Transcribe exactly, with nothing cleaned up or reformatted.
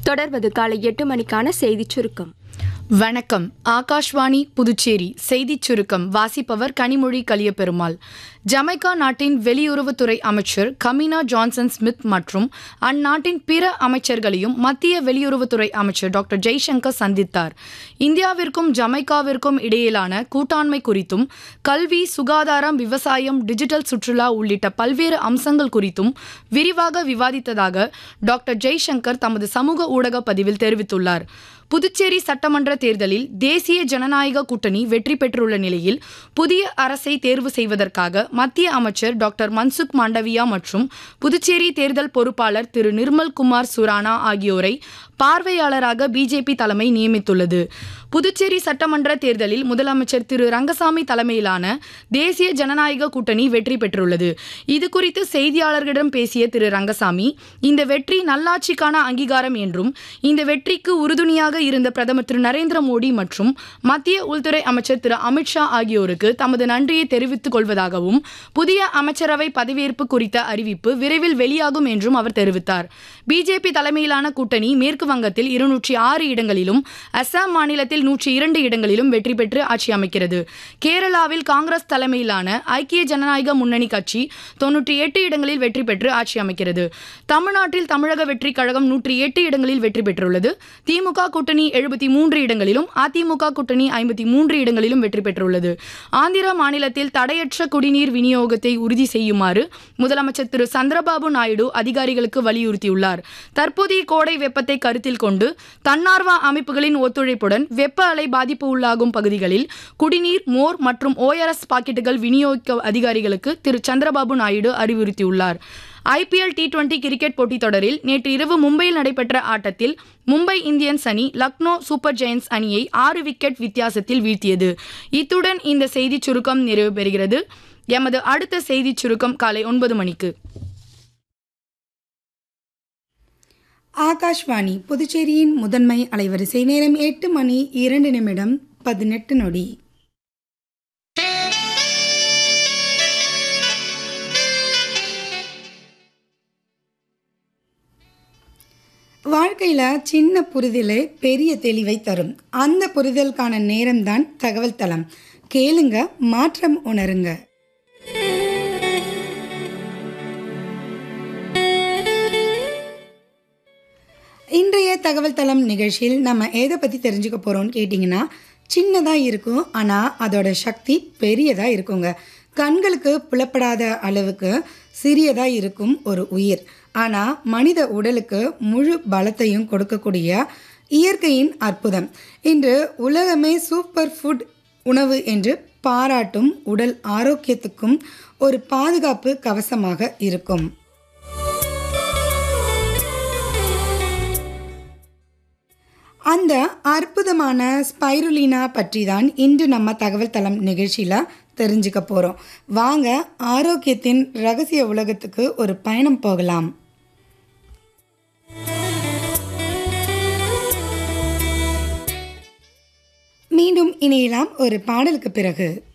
தொடர்வது காலை எட்டு மணிக்கான செய்திச் சுருக்கம். வணக்கம். ஆகாஷ்வாணி புதுச்சேரி செய்திச் சுருக்கம் வாசிப்பவர் கனிமொழி கலியபெருமாள். ஜமைக்கா நாட்டின் வெளியுறவுத்துறை அமைச்சர் கமினா ஜான்சன் ஸ்மித் மற்றும் அந்நாட்டின் பிற அமைச்சர்களையும் மத்திய வெளியுறவுத்துறை அமைச்சர் டாக்டர் ஜெய்சங்கர் சந்தித்தார். இந்தியாவிற்கும் ஜமைக்காவிற்கும் இடையிலான கூட்டாண்மை குறித்தும் கல்வி, சுகாதாரம், விவசாயம், டிஜிட்டல் சுற்றுலா உள்ளிட்ட பல்வேறு அம்சங்கள் குறித்தும் விரிவாக விவாதித்ததாக டாக்டர் ஜெய்சங்கர் தமது சமூக ஊடக பதிவில் தெரிவித்துள்ளார். புதுச்சேரி சட்டமன்ற தேர்தலில் தேசிய ஜனநாயக கூட்டணி வெற்றி பெற்றுள்ள நிலையில் புதிய அரசை தேர்வு செய்வதற்காக மத்திய அமைச்சர் டாக்டர் மன்சுக் மாண்டவியா மற்றும் புதுச்சேரி தேர்தல் பொறுப்பாளர் திரு நிர்மல் குமார் சுரானா ஆகியோரை பார்வையாளராக பிஜேபி தலைமை நியமித்துள்ளது. புதுச்சேரி சட்டமன்ற தேர்தலில் முதலமைச்சர் திரு ரங்கசாமி தலைமையிலான தேசிய ஜனநாயக கூட்டணி வெற்றி பெற்றுள்ளது. இதுகுறித்து செய்தியாளர்களிடம் பேசிய திரு ரங்கசாமி, இந்த வெற்றி நல்லாட்சிக்கான அங்கீகாரம் என்றும் இந்த வெற்றிக்கு உறுதுணையாக இருந்த பிரதமர் திரு நரேந்திர மோடி மற்றும் மத்திய உள்துறை அமைச்சர் திரு அமித்ஷா ஆகியோருக்கு தமது நன்றியை தெரிவித்துக் கொள்வதாகவும் புதிய அமைச்சரவை பதவியேற்பு குறித்த அறிவிப்பு விரைவில் வெளியாகும் என்றும் அவர் தெரிவித்தார். பிஜேபி தலைமையிலான கூட்டணி மேற்கு வங்கத்தில் இருநூற்றி ஆறு இடங்களிலும் அசாம் மாநிலத்தில் நூற்றி இரண்டு இடங்களிலும் வெற்றி பெற்று ஆட்சி அமைக்கிறது. கேரளாவில் காங்கிரஸ் தலைமையிலான ஐக்கிய ஜனநாயக முன்னணி கட்சி தொன்னூற்றி எட்டு இடங்களில் வெற்றி பெற்று ஆட்சி அமைக்கிறது. தமிழ்நாட்டில் தமிழக வெற்றி கழகம் நூற்றி எட்டு இடங்களில் வெற்றி பெற்றுள்ளது. திமுக கூட்டணி எழுபத்தி மூன்று இடங்களிலும் அதிமுக கூட்டணி ஐம்பத்தி மூன்று இடங்களிலும் வெற்றி பெற்றுள்ளது. ஆந்திர மாநிலத்தில் தடையற்ற குடிநீர் விநியோகத்தை உறுதி செய்யுமாறு முதலமைச்சர் திரு சந்திரபாபு நாயுடு அதிகாரிகளுக்கு வலியுறுத்தியுள்ளார். தற்போதைய கோடை வெப்பத்தை கருத்தில் கொண்டு தன்னார்வ அமைப்புகளின் ஒத்துழைப்புடன் வெப்ப அலை பாதிப்பு உள்ளாகும் பகுதிகளில் குடிநீர், மோர் மற்றும் ஓஆர்எஸ் பாக்கெட்டுகள் விநியோகிக்க அதிகாரிகளுக்கு திரு சந்திரபாபு நாயுடு அறிவுறுத்தியுள்ளார். ஐபிஎல் டி டுவெண்டி கிரிக்கெட் போட்டித் தொடரில் நேற்று இரவு மும்பையில் நடைபெற்ற ஆட்டத்தில் மும்பை இந்தியன்ஸ் அணி லக்னோ சூப்பர் ஜெயண்ட்ஸ் அணியை ஆறு விக்கெட் வித்தியாசத்தில் வீழ்த்தியது. இத்துடன் இந்த செய்திச் சுருக்கம் நிறைவு பெறுகிறது. எமது அடுத்த செய்திச் சுருக்கம் காலை ஒன்பது மணிக்கு. ஆகாஷ்வாணி புதுச்சேரியின் முதன்மை அலைவரிசை நேரம் எட்டு மணி இரண்டு நிமிடம் பதினெட்டு நொடி. வாழ்க்கையில் சின்ன புரிதலே பெரிய தெளிவை தரும். அந்த புரிதலுக்கான நேரம்தான் தகவல் தளம். கேளுங்க, மாற்றம் உணருங்க. இன்றைய தகவல் தளம் நிகழ்ச்சியில் நம்ம எதை பற்றி தெரிஞ்சுக்க போகிறோம்னு கேட்டிங்கன்னா, சின்னதாக இருக்கும் ஆனால் அதோட சக்தி பெரியதாக இருக்குங்க. கண்களுக்கு புலப்படாத அளவுக்கு சிறியதாக இருக்கும் ஒரு உயிர், ஆனால் மனித உடலுக்கு முழு பலத்தையும் கொடுக்கக்கூடிய இயற்கையின் அற்புதம். இன்று உலகமே சூப்பர் ஃபுட் உணவு என்று பாராட்டும் உடல் ஆரோக்கியத்துக்கும் ஒரு பாதுகாப்பு கவசமாக இருக்கும். அந்த அற்புதமான ஸ்பைருலினா பற்றி தான் இன்று நம்ம தகவல் தளம் நிகழ்ச்சியில் தெரிஞ்சுக்க போகிறோம். வாங்க, ஆரோக்கியத்தின் ரகசிய உலகத்துக்கு ஒரு பயணம் போகலாம். மீண்டும் இணையலாம் ஒரு பாடலுக்கு பிறகு.